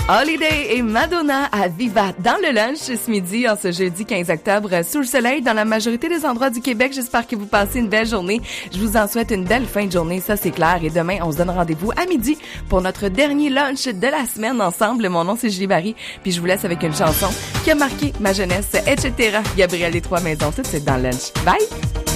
Holiday et Madonna à Viva dans le lunch ce midi, en ce jeudi 15 octobre, sous le soleil dans la majorité des endroits du Québec. J'espère que vous passez une belle journée. Je vous en souhaite une belle fin de journée, ça c'est clair. Et demain, on se donne rendez-vous à midi pour notre dernier lunch de la semaine ensemble. Mon nom c'est Julie Barry, puis je vous laisse avec une chanson qui a marqué ma jeunesse, etc. Gabriel des Trois Maisons, tout de suite dans le lunch. Bye!